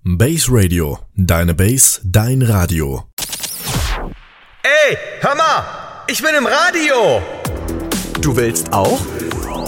Base Radio, deine Base, dein Radio. Ey, hör mal, ich bin im Radio. Du willst auch?